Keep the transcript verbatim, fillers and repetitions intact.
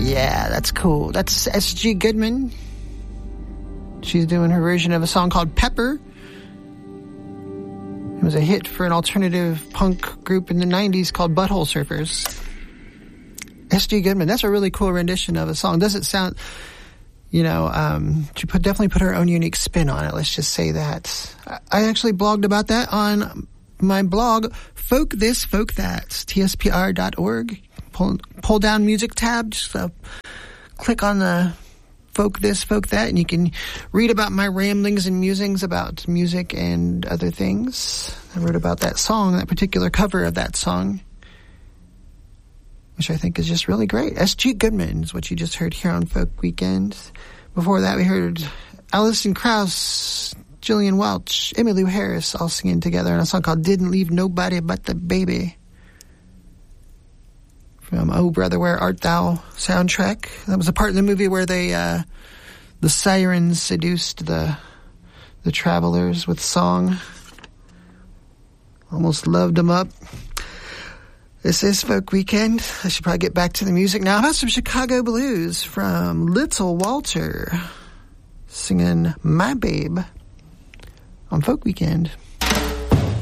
Yeah, that's cool. That's S G Goodman. She's doing her version of a song called Pepper. It was a hit for an alternative punk group in the nineties called Butthole Surfers. S G Goodman, that's a really cool rendition of a song. Doesn't sound, you know, um, she put, definitely put her own unique spin on it. Let's just say that. I actually blogged about that on my blog, Folk This, Folk That, T S P R dot org. Pull, pull down music tab, just uh, click on the Folk This, Folk That, and you can read about my ramblings and musings about music and other things. I wrote about that song, that particular cover of that song, which I think is just really great. S G Goodman is what you just heard here on Folk Weekend. Before that, we heard Alison Krauss, Gillian Welch, Emmylou Harris all singing together in a song called Didn't Leave Nobody But the Baby. From Oh Brother, Where Art Thou soundtrack. That was a part in the movie where they, uh, the sirens seduced the, the travelers with song. Almost loved them up. This is Folk Weekend. I should probably get back to the music now. How about some Chicago blues from Little Walter singing My Babe on Folk Weekend.